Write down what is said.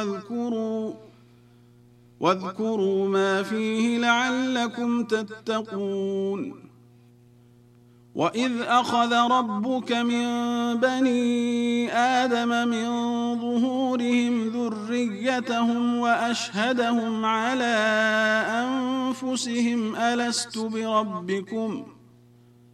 واذكروا ما فيه لعلكم تتقون. وإذ أخذ ربك من بني آدم من ظهورهم ذريتهم وأشهدهم على أنفسهم ألست بربكم